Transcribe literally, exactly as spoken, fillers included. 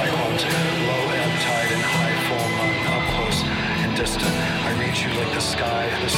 cyclones, low ebb tide and high full moon, up close and distant. I reach you like the sky, the